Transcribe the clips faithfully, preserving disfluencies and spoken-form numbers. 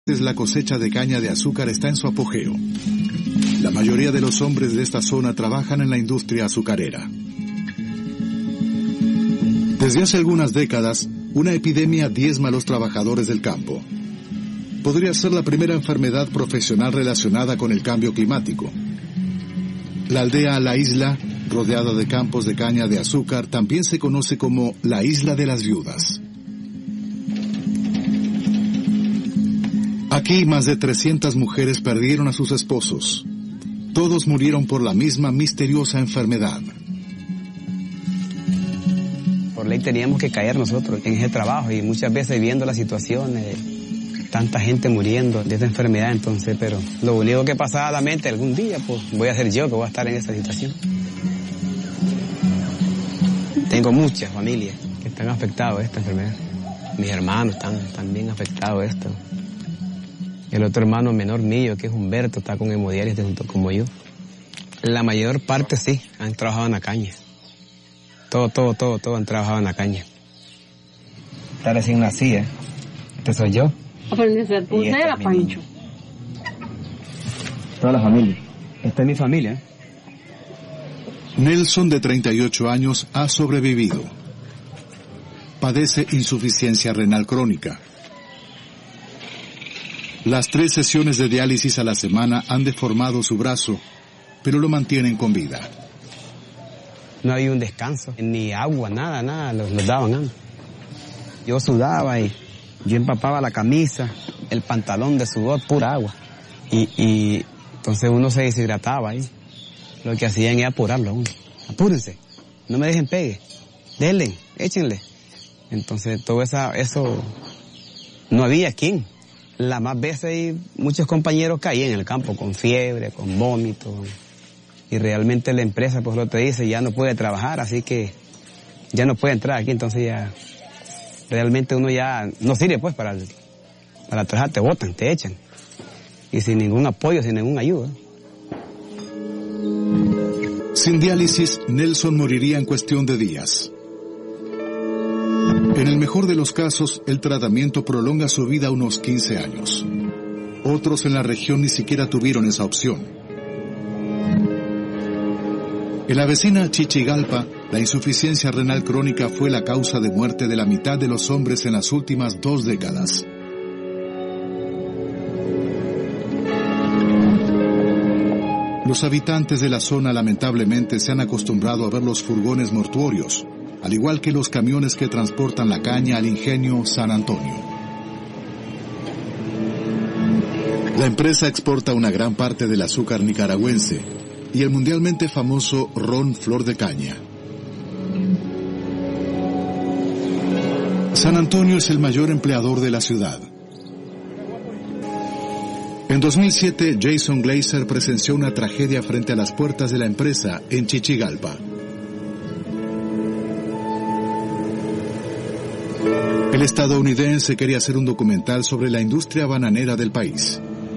La cosecha de caña de azúcar está en su apogeo. La mayoría de los hombres de esta zona trabajan en la industria azucarera. Desde hace algunas décadas, una epidemia diezma a los trabajadores del campo. Podría ser la primera enfermedad profesional relacionada con el cambio climático. La aldea La Isla, rodeada de campos de caña de azúcar, también se conoce como la Isla de las Viudas. Aquí más de trescientas mujeres perdieron a sus esposos. Todos murieron por la misma misteriosa enfermedad. Por ley teníamos que caer nosotros en ese trabajo y muchas veces viendo la situación, eh, tanta gente muriendo de esta enfermedad, entonces, pero lo único que pasaba a la mente algún día, pues voy a ser yo que voy a estar en esta situación. Tengo muchas familias que están afectadas a esta enfermedad. Mis hermanos están también afectados a esto. El otro hermano menor mío, que es Humberto, está con hemodiálisis junto como yo. La mayor parte sí, han trabajado en la caña. Todo, todo, todo, todo han trabajado en la caña. Está recién nacida. Este soy yo. Aprendí a ser pulsera, Pancho. Toda la familia. Esta es mi familia. Nelson, de treinta y ocho años, ha sobrevivido. Padece insuficiencia renal crónica. Las tres sesiones de diálisis a la semana han deformado su brazo, pero lo mantienen con vida. No había un descanso, ni agua, nada, nada, los, los daban nada. Yo sudaba y yo empapaba la camisa, el pantalón de sudor, pura agua. Y, y entonces uno se deshidrataba ahí. Lo que hacían era apurarlo a uno. Apúrense, no me dejen pegue, denle, échenle. Entonces todo esa, eso, no había quien. La más veces muchos compañeros caían en el campo con fiebre, con vómito. Y realmente la empresa, pues lo te dice, ya no puede trabajar, así que ya no puede entrar aquí. Entonces ya, realmente uno ya no sirve pues para, para trabajar, te botan, te echan. Y sin ningún apoyo, sin ninguna ayuda. Sin diálisis, Nelson moriría en cuestión de días. En el mejor de los casos, el tratamiento prolonga su vida unos quince años. Otros en la región ni siquiera tuvieron esa opción. En la vecina Chichigalpa, la insuficiencia renal crónica fue la causa de muerte de la mitad de los hombres en las últimas dos décadas. Los habitantes de la zona lamentablemente se han acostumbrado a ver los furgones mortuorios, al igual que los camiones que transportan la caña al ingenio San Antonio. La empresa exporta una gran parte del azúcar nicaragüense y el mundialmente famoso ron Flor de Caña. San Antonio es el mayor empleador de la ciudad. En dos mil siete, Jason Glazer presenció una tragedia frente a las puertas de la empresa en Chichigalpa. El estadounidense quería hacer un documental sobre la industria bananera del país.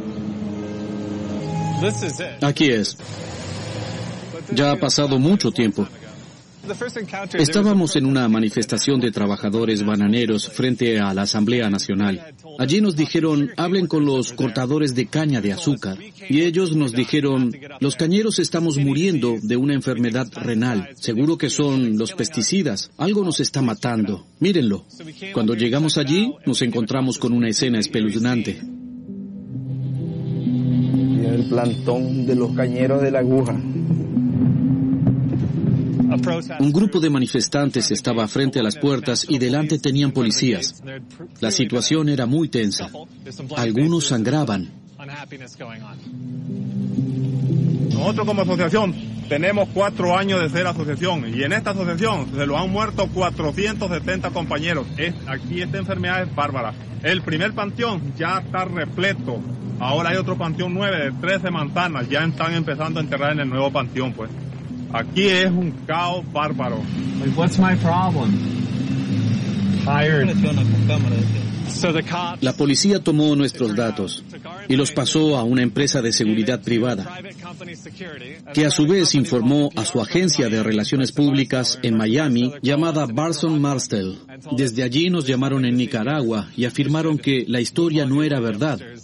Aquí es. Ya ha pasado mucho tiempo. Estábamos en una manifestación de trabajadores bananeros frente a la Asamblea Nacional. Allí nos dijeron, hablen con los cortadores de caña de azúcar. Y ellos nos dijeron, los cañeros estamos muriendo de una enfermedad renal. Seguro que son los pesticidas. Algo nos está matando. Mírenlo. Cuando llegamos allí, nos encontramos con una escena espeluznante. El plantón de los cañeros de la aguja. Un grupo de manifestantes estaba frente a las puertas y delante tenían policías. La situación era muy tensa. Algunos sangraban. Nosotros como asociación tenemos cuatro años de ser asociación y en esta asociación se lo han muerto cuatrocientos setenta compañeros. Es, aquí esta enfermedad es bárbara. El primer panteón ya está repleto. Ahora hay otro panteón nueve de trece manzanas. Ya están empezando a enterrar en el nuevo panteón, pues. Aquí es un caos bárbaro. Like, what's my problem? Tired. La policía tomó nuestros datos y los pasó a una empresa de seguridad privada, que a su vez informó a su agencia de relaciones públicas en Miami, llamada Barson Martel. Desde allí nos llamaron en Nicaragua y afirmaron que la historia no era verdad,